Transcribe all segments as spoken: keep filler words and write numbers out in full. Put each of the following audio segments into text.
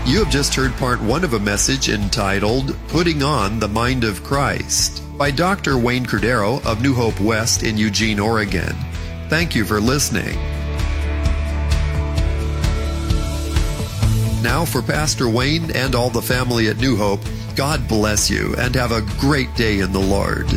You have just heard part one of a message entitled, Putting on the Mind of Christ, by Doctor Wayne Cordero of New Hope West in Eugene, Oregon. Thank you for listening. Now for Pastor Wayne and all the family at New Hope, God bless you and have a great day in the Lord.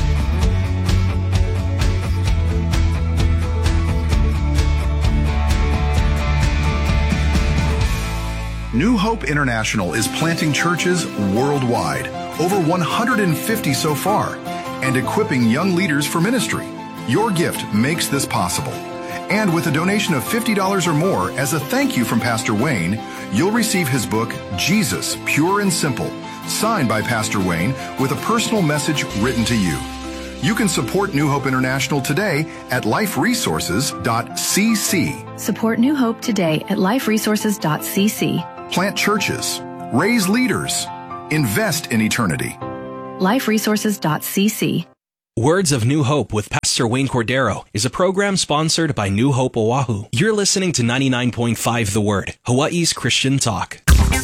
New Hope International is planting churches worldwide, over one hundred fifty so far, and equipping young leaders for ministry. Your gift makes this possible. And with a donation of fifty dollars or more as a thank you from Pastor Wayne, you'll receive his book, Jesus, Pure and Simple, signed by Pastor Wayne with a personal message written to you. You can support New Hope International today at life resources dot c c. Support New Hope today at life resources dot c c. Plant churches, raise leaders, invest in eternity. life resources dot c c. Words of New Hope with Pastor Wayne Cordero is a program sponsored by New Hope Oahu. You're listening to ninety-nine point five The Word, Hawaii's Christian talk.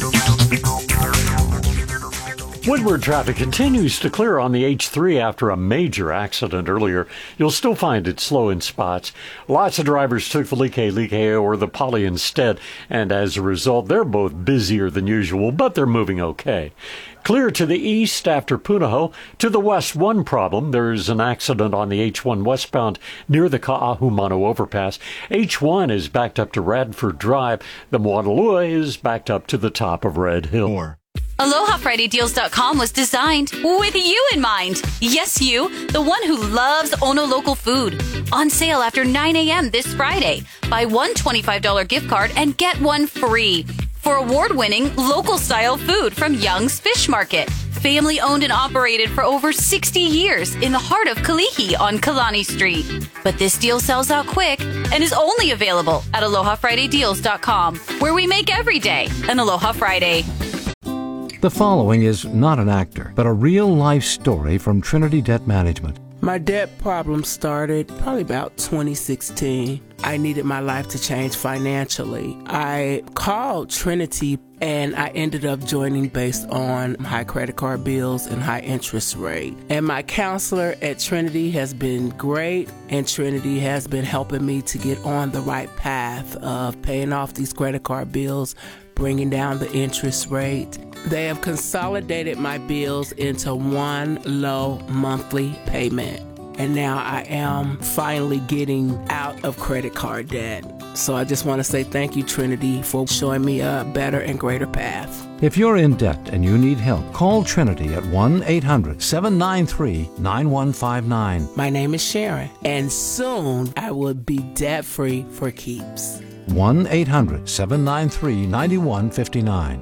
Windward traffic continues to clear on the H three after a major accident earlier. You'll still find it slow in spots. Lots of drivers took the Like Like or the Poly instead, and as a result, they're both busier than usual, but they're moving okay. Clear to the east after Punahou. To the west, one problem. There's an accident on the H one westbound near the Ka'ahumanu overpass. H one is backed up to Radford Drive. The Moanalua is backed up to the top of Red Hill. More. Aloha Friday Deals dot com was designed with you in mind. Yes, you, the one who loves Ono local food. On sale after nine a.m. this Friday. Buy one twenty-five dollars gift card and get one free. For award-winning local-style food from Young's Fish Market. Family owned and operated for over sixty years in the heart of Kalihi on Kalani Street. But this deal sells out quick and is only available at Aloha Friday Deals dot com, where we make every day an Aloha Friday. The following is not an actor, but a real-life story from Trinity Debt Management. My debt problem started probably about twenty sixteen. I needed my life to change financially. I called Trinity and I ended up joining based on high credit card bills and high interest rate. And my counselor at Trinity has been great, and Trinity has been helping me to get on the right path of paying off these credit card bills, bringing down the interest rate. They have consolidated my bills into one low monthly payment. And now I am finally getting out of credit card debt. So I just want to say thank you, Trinity, for showing me a better and greater path. If you're in debt and you need help, call Trinity at one eight hundred seven nine three nine one five nine. My name is Sharon, and soon I will be debt-free for keeps. one eight hundred seven nine three nine one five nine.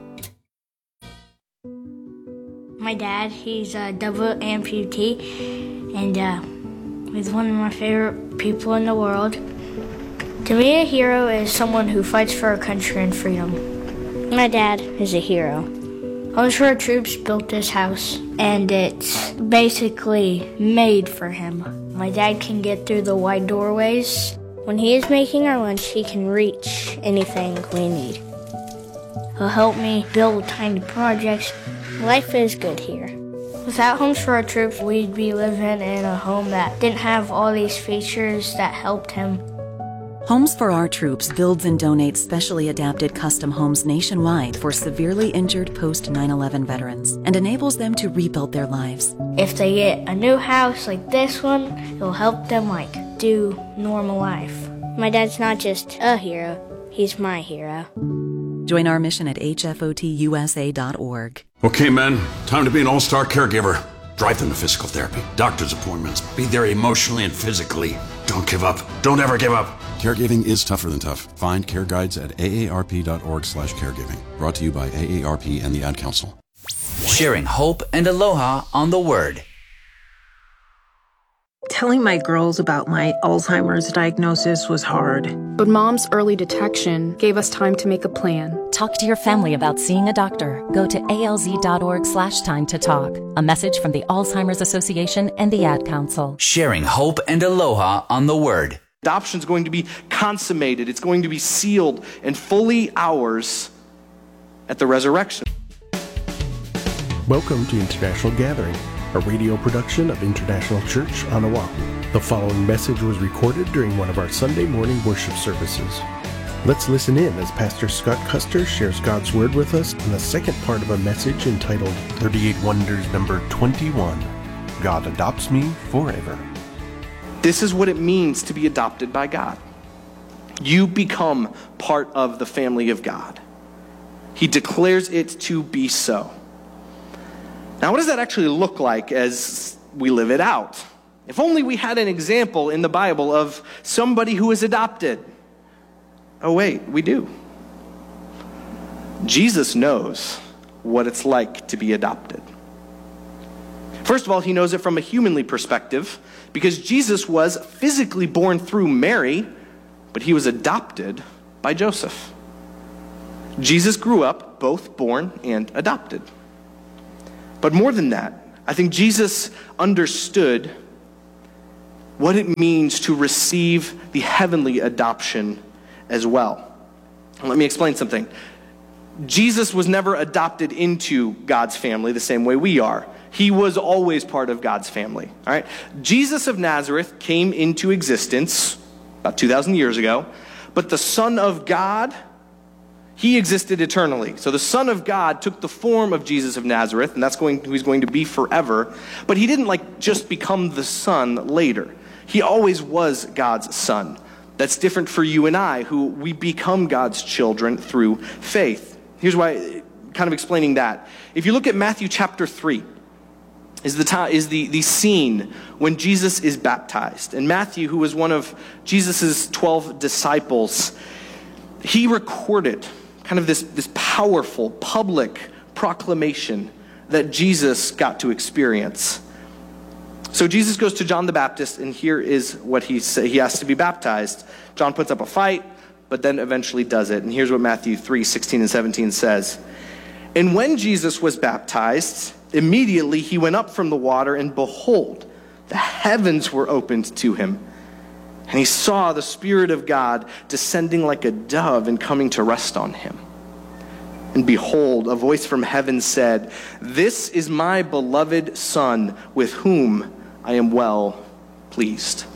My dad, he's a double amputee, and uh, he's one of my favorite people in the world. To me, a hero is someone who fights for our country and freedom. My dad is a hero. Homes for Our Troops built this house, and it's basically made for him. My dad can get through the wide doorways. When he is making our lunch, he can reach anything we need. He'll help me build tiny projects. Life is good here. Without Homes for Our Troops, we'd be living in a home that didn't have all these features that helped him. Homes for Our Troops builds and donates specially adapted custom homes nationwide for severely injured post nine eleven veterans and enables them to rebuild their lives. If they get a new house like this one, it'll help them like do normal life. My dad's not just a hero, he's my hero. Join our mission at H F O T U S A dot org. Okay, men, time to be an all-star caregiver. Drive them to physical therapy, doctor's appointments, be there emotionally and physically. Don't give up. Don't ever give up. Caregiving is tougher than tough. Find care guides at A A R P dot org slash caregiving. Brought to you by A A R P and the Ad Council. Sharing hope and aloha on the Word. Telling my girls about my Alzheimer's diagnosis was hard. But Mom's early detection gave us time to make a plan. Talk to your family about seeing a doctor. Go to A L Z dot org slash time to talk. A message from the Alzheimer's Association and the Ad Council. Sharing hope and aloha on the Word. Adoption is going to be consummated. It's going to be sealed and fully ours at the resurrection. Welcome to International Gathering, a radio production of International Church on Oahu. The following message was recorded during one of our Sunday morning worship services. Let's listen in as Pastor Scott Custer shares God's Word with us in the second part of a message entitled thirty-eight Wonders number twenty-one, God Adopts Me Forever. This is what it means to be adopted by God. You become part of the family of God. He declares it to be so. Now, what does that actually look like as we live it out? If only we had an example in the Bible of somebody who is adopted. Oh, wait, we do. Jesus knows what it's like to be adopted. First of all, he knows it from a humanly perspective because Jesus was physically born through Mary, but he was adopted by Joseph. Jesus grew up both born and adopted. But more than that, I think Jesus understood what it means to receive the heavenly adoption as well. Let me explain something. Jesus was never adopted into God's family the same way we are. He was always part of God's family. All right? Jesus of Nazareth came into existence about two thousand years ago, but the Son of God, he existed eternally. So the Son of God took the form of Jesus of Nazareth, and that's going who he's going to be forever. But he didn't like just become the Son later. He always was God's Son. That's different for you and I, who we become God's children through faith. Here's why, kind of explaining that. If you look at Matthew chapter three, is the time, is the, the scene when Jesus is baptized. And Matthew, who was one of Jesus' twelve disciples, he recorded kind of this, this powerful public proclamation that Jesus got to experience. So Jesus goes to John the Baptist, and here is what he say. He has to be baptized. John puts up a fight, but then eventually does it. And here's what Matthew three, sixteen and seventeen says. And when Jesus was baptized, immediately he went up from the water, and behold, the heavens were opened to him. And he saw the Spirit of God descending like a dove and coming to rest on him. And behold, a voice from heaven said, "This is my beloved Son, with whom I am well pleased."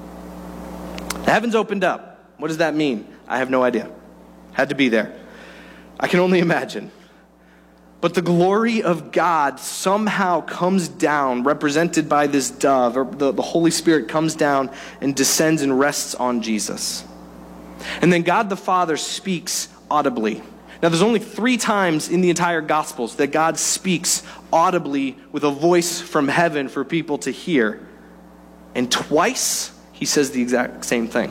The heavens opened up. What does that mean? I have no idea. Had to be there. I can only imagine. But the glory of God somehow comes down, represented by this dove, or the, the Holy Spirit comes down and descends and rests on Jesus. And then God the Father speaks audibly. Now, there's only three times in the entire Gospels that God speaks audibly with a voice from heaven for people to hear. And twice, he says the exact same thing.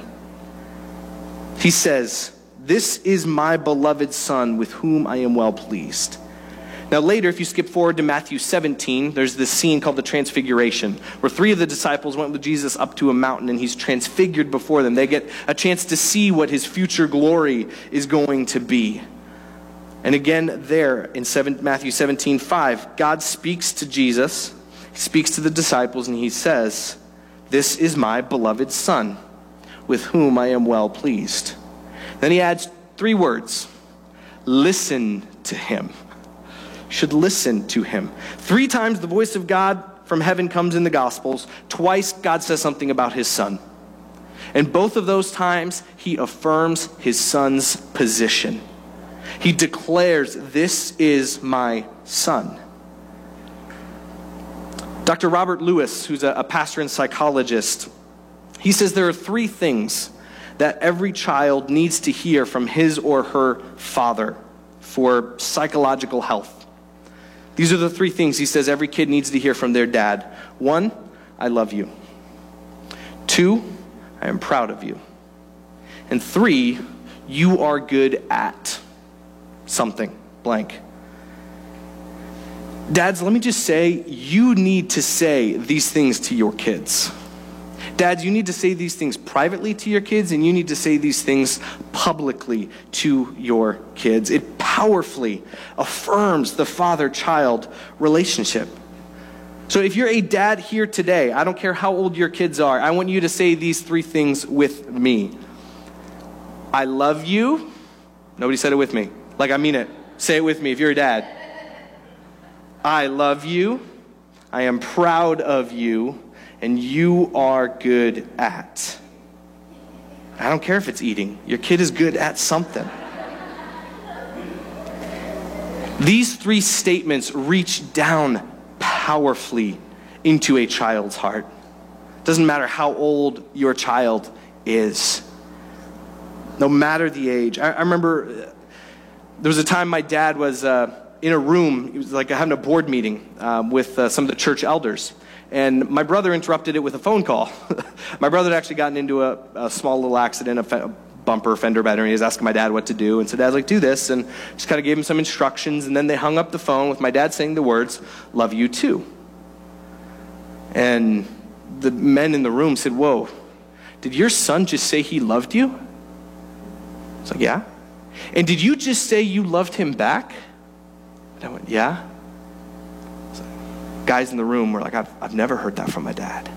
He says, "This is my beloved Son, with whom I am well pleased." Now later, if you skip forward to Matthew seventeen, there's this scene called the Transfiguration, where three of the disciples went with Jesus up to a mountain, and he's transfigured before them. They get a chance to see what his future glory is going to be. And again there in Matthew seventeen five, God speaks to Jesus, he speaks to the disciples, and he says, "This is my beloved Son, with whom I am well pleased." Then he adds three words: listen to him. Should listen to him. Three times the voice of God from heaven comes in the Gospels. Twice God says something about his Son. And both of those times he affirms his Son's position. He declares, "This is my Son." Doctor Robert Lewis, who's a, a pastor and psychologist, he says there are three things that every child needs to hear from his or her father for psychological health. These are the three things he says every kid needs to hear from their dad. One, I love you. Two, I am proud of you. And three, you are good at something, blank. Dads, let me just say, you need to say these things to your kids. Dads, you need to say these things privately to your kids, and you need to say these things publicly to your kids. It powerfully affirms the father-child relationship. So if you're a dad here today, I don't care how old your kids are, I want you to say these three things with me. I love you. Nobody said it with me. Like I mean it. Say it with me if you're a dad. I love you. I am proud of you. And you are good at. I don't care if it's eating. Your kid is good at something. These three statements reach down powerfully into a child's heart. Doesn't matter how old your child is. No matter the age. I, I remember there was a time my dad was uh, in a room. He was like having a board meeting um, with uh, some of the church elders. And my brother interrupted it with a phone call. My brother had actually gotten into a, a small little accident, a, fe- a bumper, fender bender, and he was asking my dad what to do. And so Dad's like, do this, and just kind of gave him some instructions. And then they hung up the phone with my dad saying the words, love you too. And the men in the room said, whoa, did your son just say he loved you? I was like, yeah. And did you just say you loved him back? And I went, yeah. Guys in the room were like, I've, I've never heard that from my dad.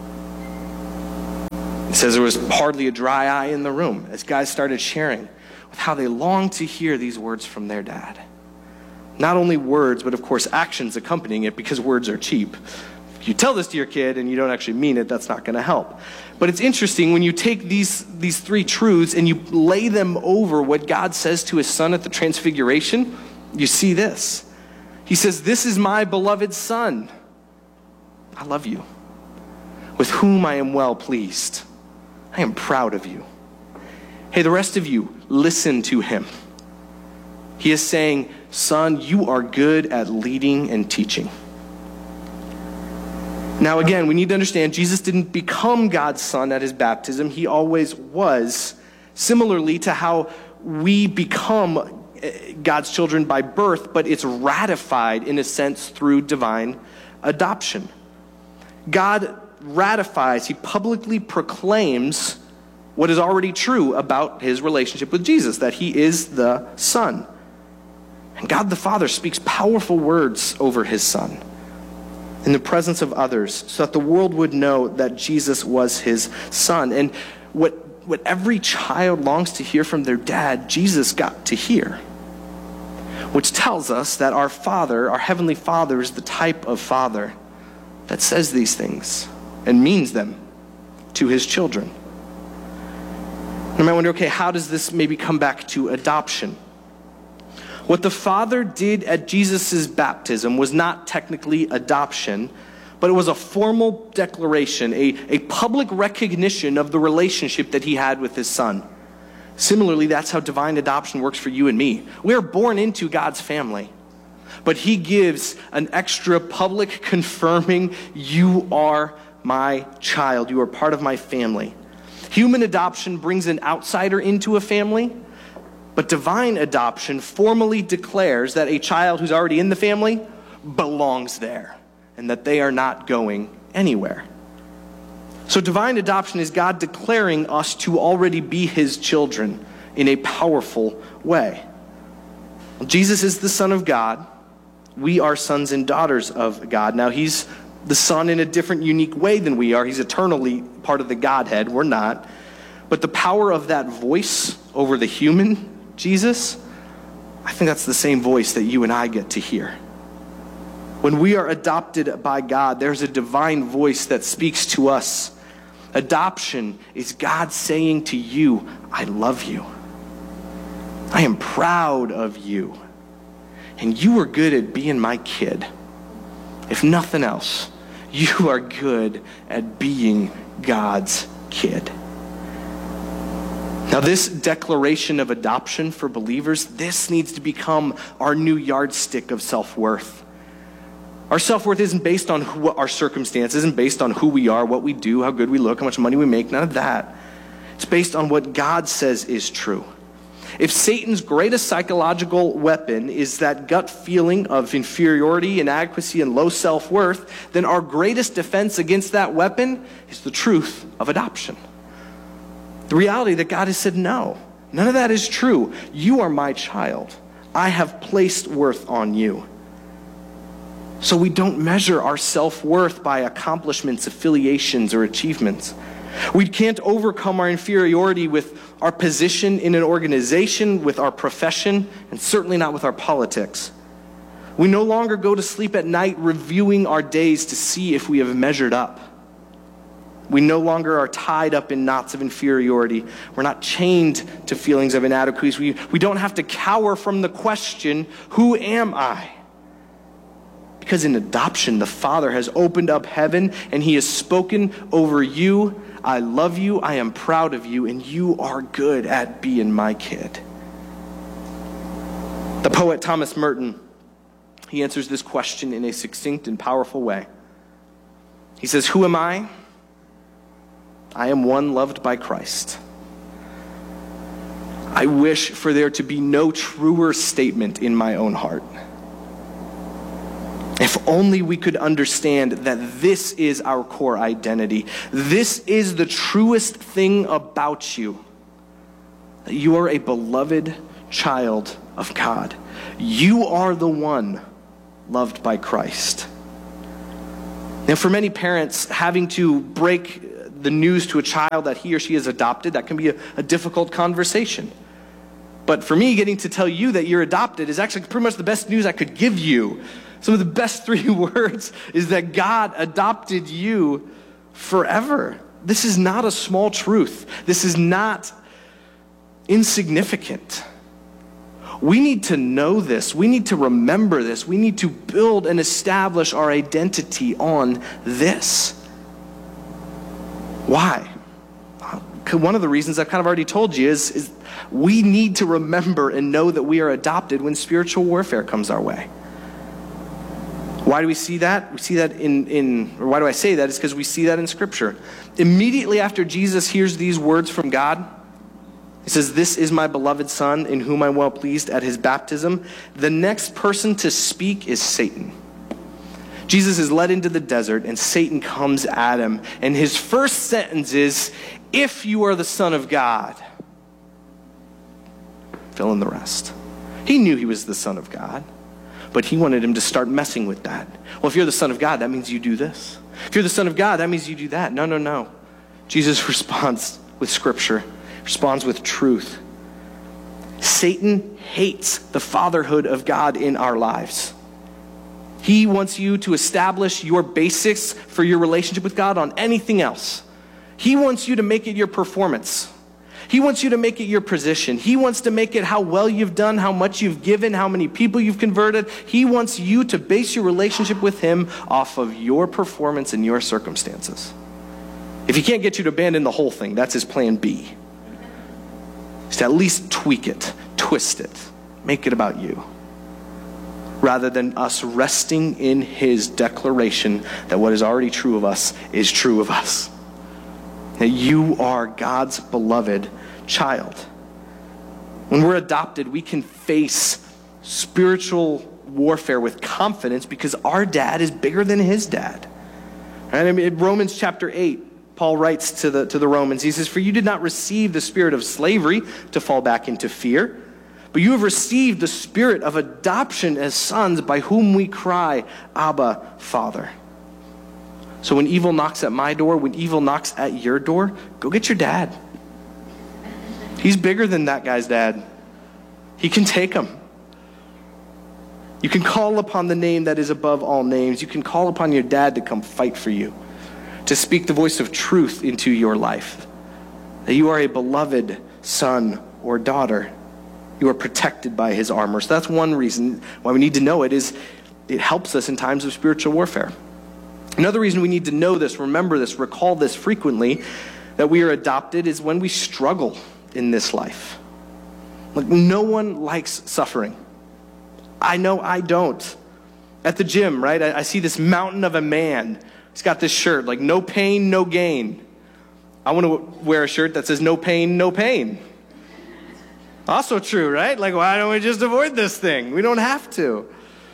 It says there was hardly a dry eye in the room as guys started sharing with how they longed to hear these words from their dad. Not only words, but of course actions accompanying it, because words are cheap. If you tell this to your kid and you don't actually mean it, that's not going to help. But it's interesting when you take these, these three truths and you lay them over what God says to his son at the Transfiguration, you see this. He says, this is my beloved son. I love you. With whom I am well pleased. I am proud of you. Hey, the rest of you, listen to him. He is saying, son, you are good at leading and teaching. Now again, we need to understand Jesus didn't become God's son at his baptism. He always was. Similarly to how we become God's children by birth, but it's ratified in a sense through divine adoption. God ratifies, he publicly proclaims what is already true about his relationship with Jesus, that he is the Son. And God the Father speaks powerful words over his Son in the presence of others so that the world would know that Jesus was his Son. And what, what every child longs to hear from their dad, Jesus got to hear. Which tells us that our Father, our Heavenly Father, is the type of Father that says these things and means them to his children. And you might wonder, okay, how does this maybe come back to adoption? What the Father did at Jesus' baptism was not technically adoption, but it was a formal declaration, a, a public recognition of the relationship that he had with his Son. Similarly, that's how divine adoption works for you and me. We are born into God's family, but he gives an extra public confirming, you are my child. You are part of my family. Human adoption brings an outsider into a family, but divine adoption formally declares that a child who's already in the family belongs there and that they are not going anywhere. So divine adoption is God declaring us to already be his children in a powerful way. Jesus is the Son of God. We are sons and daughters of God. Now, he's the Son in a different, unique way than we are. He's eternally part of the Godhead. We're not. But the power of that voice over the human Jesus, I think that's the same voice that you and I get to hear. When we are adopted by God, there's a divine voice that speaks to us. Adoption is God saying to you, I love you. I am proud of you. And you are good at being my kid. If nothing else, you are good at being God's kid. Now, this declaration of adoption for believers, this needs to become our new yardstick of self-worth. Our self-worth isn't based on who, our circumstances, isn't based on who we are, what we do, how good we look, how much money we make, none of that. It's based on what God says is true. If Satan's greatest psychological weapon is that gut feeling of inferiority, inadequacy, and low self-worth, then our greatest defense against that weapon is the truth of adoption. The reality that God has said, no, none of that is true. You are my child. I have placed worth on you. So we don't measure our self-worth by accomplishments, affiliations, or achievements. We can't overcome our inferiority with our position in an organization, with our profession, and certainly not with our politics. We no longer go to sleep at night reviewing our days to see if we have measured up. We no longer are tied up in knots of inferiority. We're not chained to feelings of inadequacy. We, we don't have to cower from the question, who am I? Because in adoption, the Father has opened up heaven and he has spoken over you. I love you, I am proud of you, and you are good at being my kid. The poet Thomas Merton, he answers this question in a succinct and powerful way. He says, who am I? I am one loved by Christ. I wish for there to be no truer statement in my own heart. If only we could understand that this is our core identity. This is the truest thing about you. That you are a beloved child of God. You are the one loved by Christ. Now, for many parents, having to break the news to a child that he or she is adopted, that can be a, a difficult conversation. But for me, getting to tell you that you're adopted is actually pretty much the best news I could give you. Some of the best three words is that God adopted you forever. This is not a small truth. This is not insignificant. We need to know this. We need to remember this. We need to build and establish our identity on this. Why? One of the reasons I've kind of already told you is, is we need to remember and know that we are adopted when spiritual warfare comes our way. Why do we see that? We see that in, in or why do I say that? It's because we see that in Scripture. Immediately after Jesus hears these words from God, he says, this is my beloved Son, in whom I'm well pleased, at his baptism. The next person to speak is Satan. Jesus is led into the desert, and Satan comes at him. And his first sentence is, if you are the Son of God. Fill in the rest. He knew he was the Son of God, but he wanted him to start messing with that. Well, if you're the Son of God, that means you do this. If you're the Son of God, that means you do that. No, no, no. Jesus responds with Scripture, responds with truth. Satan hates the fatherhood of God in our lives. He wants you to establish your basics for your relationship with God on anything else. He wants you to make it your performance. He wants you to make it your position. He wants to make it how well you've done, how much you've given, how many people you've converted. He wants you to base your relationship with him off of your performance and your circumstances. If he can't get you to abandon the whole thing, that's his plan B. Is to at least tweak it, twist it, make it about you, rather than us resting in his declaration that what is already true of us is true of us. That you are God's beloved child. When we're adopted, we can face spiritual warfare with confidence because our dad is bigger than his dad. Right? I mean, in Romans chapter eight, Paul writes to the, to the Romans, he says, for you did not receive the spirit of slavery to fall back into fear, but you have received the spirit of adoption as sons, by whom we cry, Abba, Father. So when evil knocks at my door, when evil knocks at your door, go get your dad. He's bigger than that guy's dad. He can take him. You can call upon the name that is above all names. You can call upon your dad to come fight for you, to speak the voice of truth into your life, that you are a beloved son or daughter. You are protected by his armor. So that's one reason why we need to know it, is it helps us in times of spiritual warfare. Another reason we need to know this, remember this, recall this frequently, that we are adopted, is when we struggle in this life. Like, no one likes suffering. I know I don't. At the gym, right, I, I see this mountain of a man. He's got this shirt, like, no pain, no gain. I want to wear a shirt that says no pain, no pain. Also true, right? Like, why don't we just avoid this thing? We don't have to.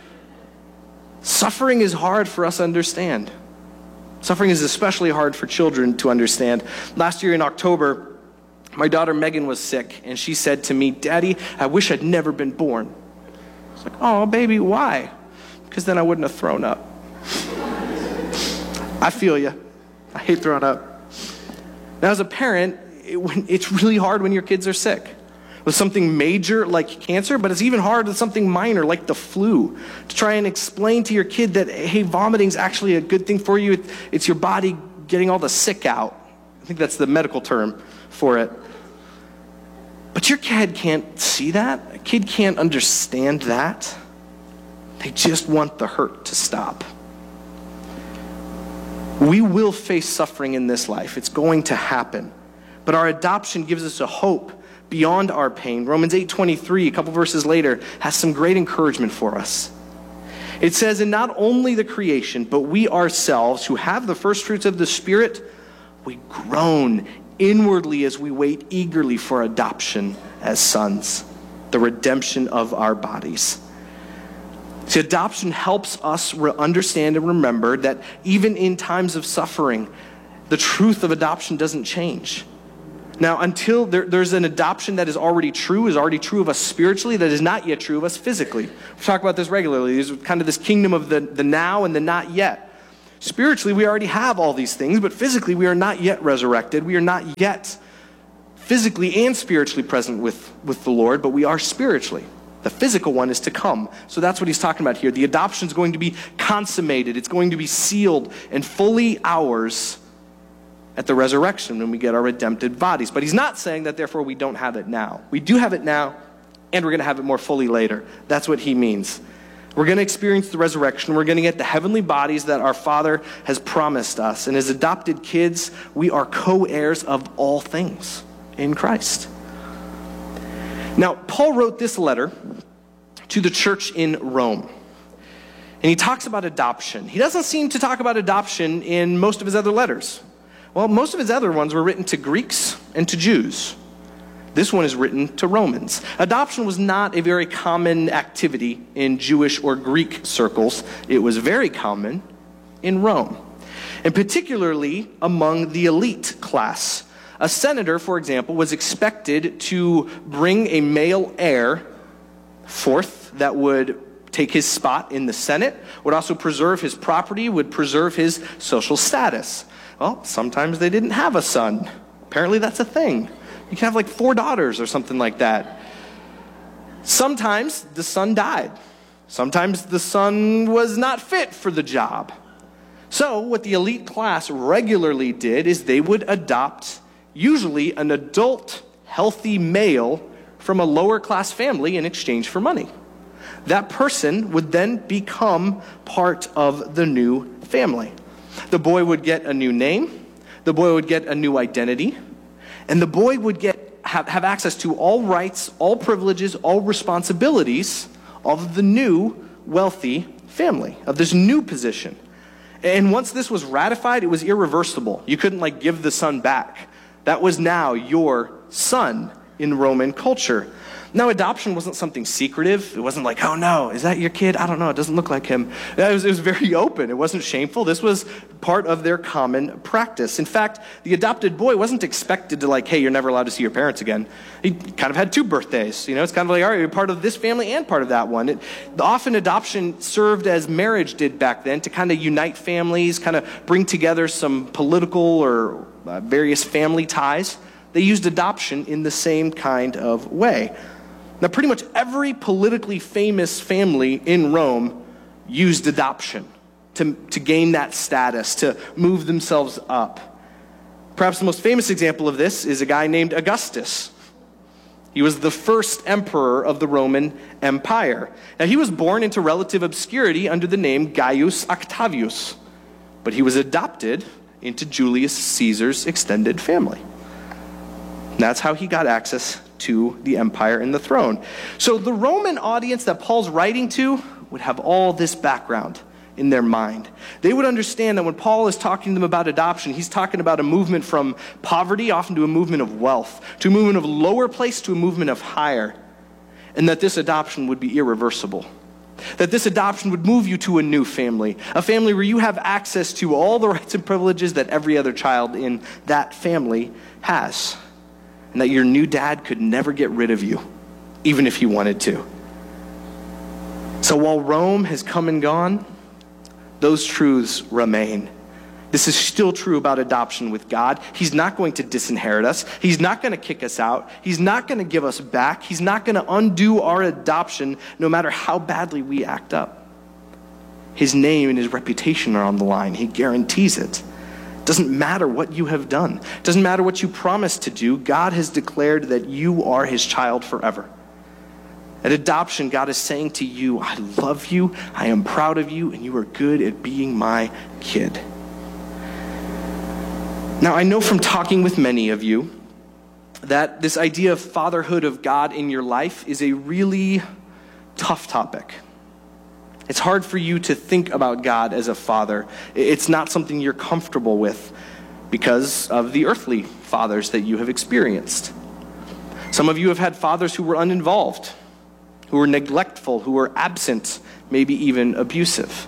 Suffering is hard for us to understand. Suffering is especially hard for children to understand. Last year in October, my daughter Megan was sick, and she said to me, Daddy, I wish I'd never been born. I was like, oh, baby, why? Because then I wouldn't have thrown up. I feel you. I hate throwing up. Now, as a parent, it, when, it's really hard when your kids are sick with something major like cancer, but it's even hard with something minor like the flu, to try and explain to your kid that, hey, vomiting is actually a good thing for you. It, it's your body getting all the sick out. I think that's the medical term for it. But your kid can't see that. A kid can't understand that. They just want the hurt to stop. We will face suffering in this life. It's going to happen. But our adoption gives us a hope beyond our pain. Romans eight twenty-three, a couple verses later, has some great encouragement for us. It says, and not only the creation, but we ourselves who have the first fruits of the Spirit, we groan inwardly as we wait eagerly for adoption as sons, the redemption of our bodies. See, adoption helps us re- understand and remember that even in times of suffering, the truth of adoption doesn't change. Now, until there, there's an adoption that is already true, is already true of us spiritually, that is not yet true of us physically. We talk about this regularly. There's kind of this kingdom of the, the now and the not yet. Spiritually, we already have all these things, but physically, we are not yet resurrected. We are not yet physically and spiritually present with, with the Lord, but we are spiritually. The physical one is to come. So that's what he's talking about here. The adoption is going to be consummated. It's going to be sealed and fully ours at the resurrection when we get our redempted bodies. But he's not saying that therefore we don't have it now. We do have it now, and we're going to have it more fully later. That's what he means. We're going to experience the resurrection. We're going to get the heavenly bodies that our Father has promised us. And as adopted kids, we are co-heirs of all things in Christ. Now, Paul wrote this letter to the church in Rome. And he talks about adoption. He doesn't seem to talk about adoption in most of his other letters. Well, most of his other ones were written to Greeks and to Jews. This one is written to Romans. Adoption was not a very common activity in Jewish or Greek circles. It was very common in Rome, and particularly among the elite class. A senator, for example, was expected to bring a male heir forth that would take his spot in the Senate, would also preserve his property, would preserve his social status. Well, sometimes they didn't have a son. Apparently that's a thing. You can have like four daughters or something like that. Sometimes the son died. Sometimes the son was not fit for the job. So what the elite class regularly did is they would adopt usually an adult, healthy male from a lower class family in exchange for money. That person would then become part of the new family. The boy would get a new name. The boy would get a new identity. And the boy would get have, have access to all rights, all privileges, all responsibilities of the new wealthy family, of this new position. And once this was ratified, it was irreversible. You couldn't like give the son back. That was now your son in Roman culture. Now, adoption wasn't something secretive. It wasn't like, oh no, is that your kid? I don't know, it doesn't look like him. It was, it was very open. It wasn't shameful. This was part of their common practice. In fact, the adopted boy wasn't expected to like, hey, you're never allowed to see your parents again. He kind of had two birthdays. You know, it's kind of like, all right, you're part of this family and part of that one. It, often adoption served as marriage did back then to kind of unite families, kind of bring together some political or uh, various family ties. They used adoption in the same kind of way. Now, pretty much every politically famous family in Rome used adoption to, to gain that status, to move themselves up. Perhaps the most famous example of this is a guy named Augustus. He was the first emperor of the Roman Empire. Now, he was born into relative obscurity under the name Gaius Octavius, but he was adopted into Julius Caesar's extended family. And that's how he got access to the empire and the throne. So the Roman audience that Paul's writing to would have all this background in their mind. They would understand that when Paul is talking to them about adoption, he's talking about a movement from poverty often to a movement of wealth, to a movement of lower place to a movement of higher, and that this adoption would be irreversible. That this adoption would move you to a new family, a family where you have access to all the rights and privileges that every other child in that family has. And that your new dad could never get rid of you, even if he wanted to. So while Rome has come and gone, those truths remain. This is still true about adoption with God. He's not going to disinherit us. He's not going to kick us out. He's not going to give us back. He's not going to undo our adoption no matter how badly we act up. His name and his reputation are on the line. He guarantees it. Doesn't matter what you have done. Doesn't matter what you promised to do. God has declared that you are his child forever. At adoption, God is saying to you, I love you, I am proud of you, and you are good at being my kid. Now, I know from talking with many of you that this idea of fatherhood of God in your life is a really tough topic. It's hard for you to think about God as a father. It's not something you're comfortable with because of the earthly fathers that you have experienced. Some of you have had fathers who were uninvolved, who were neglectful, who were absent, maybe even abusive.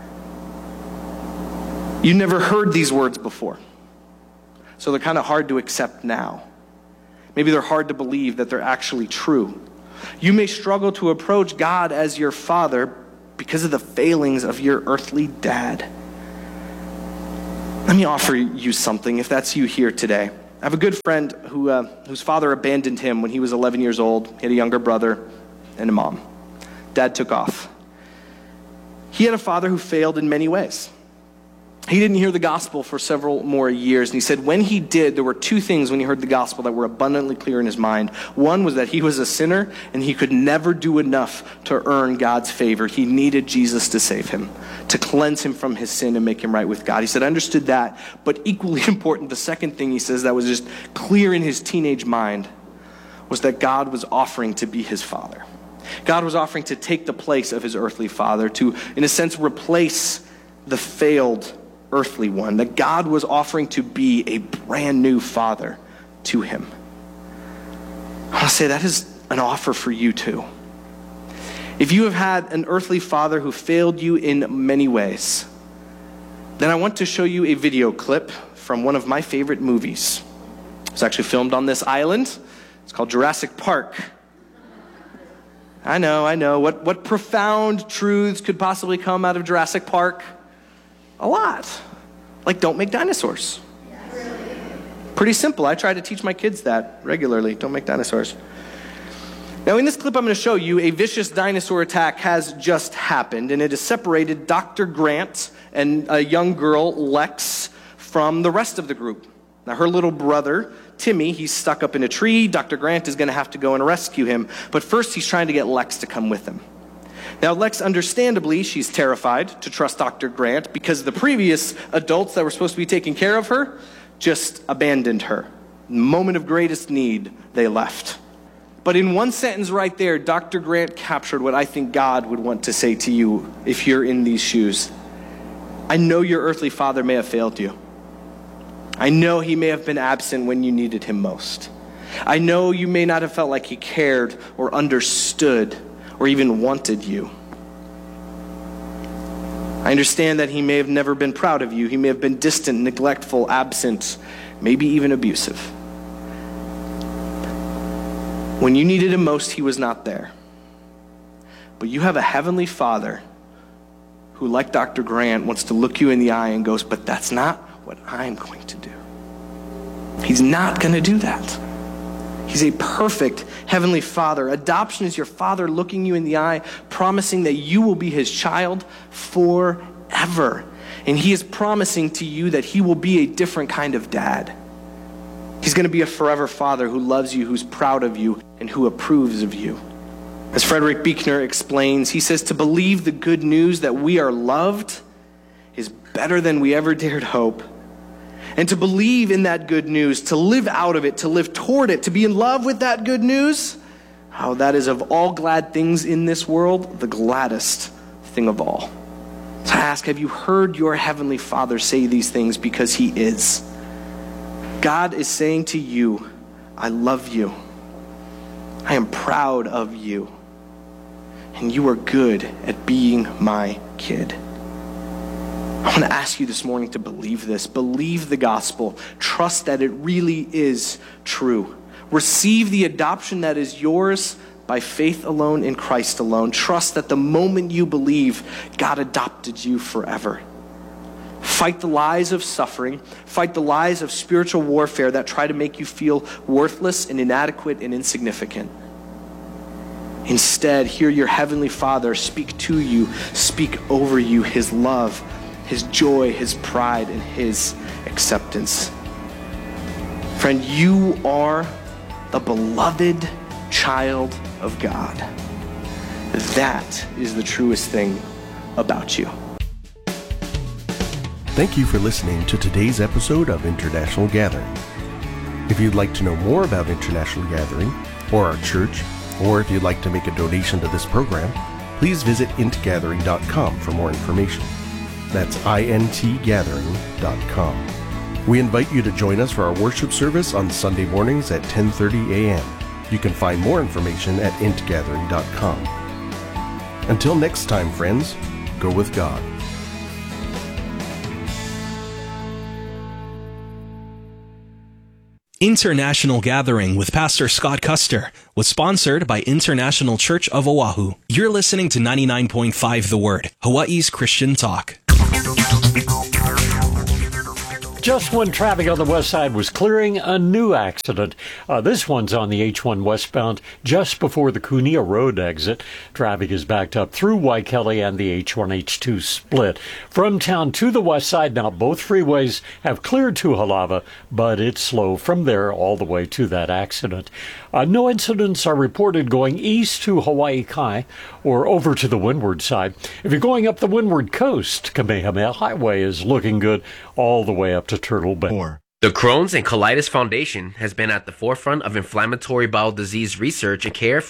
You never heard these words before, so they're kind of hard to accept now. Maybe they're hard to believe that they're actually true. You may struggle to approach God as your father because of the failings of your earthly dad. Let me offer you something if that's you here today. I have a good friend who uh, whose father abandoned him when he was eleven years old. He had a younger brother and a mom. Dad took off. He had a father who failed in many ways. He didn't hear the gospel for several more years. And he said when he did, there were two things when he heard the gospel that were abundantly clear in his mind. One was that he was a sinner and he could never do enough to earn God's favor. He needed Jesus to save him, to cleanse him from his sin and make him right with God. He said, I understood that. But equally important, the second thing he says that was just clear in his teenage mind was that God was offering to be his father. God was offering to take the place of his earthly father, to, in a sense, replace the failed earthly one, that God was offering to be a brand new father to him. I want to say that is an offer for you too. If you have had an earthly father who failed you in many ways, then I want to show you a video clip from one of my favorite movies. It's actually filmed on this island. It's called Jurassic Park. I know, I know. What, what profound truths could possibly come out of Jurassic Park? A lot. Like, don't make dinosaurs. Pretty simple. I try to teach my kids that regularly. Don't make dinosaurs. Now, in this clip I'm going to show you, a vicious dinosaur attack has just happened, and it has separated Doctor Grant and a young girl, Lex, from the rest of the group. Now, her little brother, Timmy, he's stuck up in a tree. Doctor Grant is going to have to go and rescue him. But first, he's trying to get Lex to come with him. Now, Lex, understandably, she's terrified to trust Doctor Grant because the previous adults that were supposed to be taking care of her just abandoned her. In the moment of greatest need, they left. But in one sentence right there, Doctor Grant captured what I think God would want to say to you if you're in these shoes. I know your earthly father may have failed you. I know he may have been absent when you needed him most. I know you may not have felt like he cared or understood or even wanted you. I understand that he may have never been proud of you. He may have been distant, neglectful, absent, maybe even abusive. When you needed him most, he was not there. But you have a heavenly Father who, like Doctor Grant, wants to look you in the eye and goes, but that's not what I'm going to do. He's not going to do that. He's a perfect heavenly Father. Adoption is your Father looking you in the eye, promising that you will be his child forever. And he is promising to you that he will be a different kind of dad. He's going to be a forever Father who loves you, who's proud of you, and who approves of you. As Frederick Buechner explains, he says, to believe the good news that we are loved is better than we ever dared hope. And to believe in that good news, to live out of it, to live toward it, to be in love with that good news, how that is of all glad things in this world, the gladdest thing of all. So I ask, have you heard your heavenly Father say these things? Because he is. God is saying to you, I love you. I am proud of you. And you are good at being my kid. I want to ask you this morning to believe this. Believe the gospel. Trust that it really is true. Receive the adoption that is yours by faith alone in Christ alone. Trust that the moment you believe, God adopted you forever. Fight the lies of suffering. Fight the lies of spiritual warfare that try to make you feel worthless and inadequate and insignificant. Instead, hear your Heavenly Father speak to you, speak over you His love, His joy, His pride, and His acceptance. Friend, you are the beloved child of God. That is the truest thing about you. Thank you for listening to today's episode of International Gathering. If you'd like to know more about International Gathering or our church, or if you'd like to make a donation to this program, please visit int gathering dot com for more information. That's int gathering dot com. We invite you to join us for our worship service on Sunday mornings at ten thirty a.m. You can find more information at int gathering dot com. Until next time, friends, go with God. International Gathering with Pastor Scott Custer was sponsored by International Church of Oahu. You're listening to ninety-nine point five The Word, Hawaii's Christian talk. Just when traffic on the west side was clearing, a new accident. Uh, this one's on the H one westbound just before the Kunia Road exit. Traffic is backed up through Waikele and the H one H two split. From town to the west side now, both freeways have cleared to Halava, but it's slow from there all the way to that accident. Uh, no incidents are reported going east to Hawaii Kai or over to the windward side. If you're going up the windward coast, Kamehameha Highway is looking good all the way up to Turtle Bay. The Crohn's and Colitis Foundation has been at the forefront of inflammatory bowel disease research and care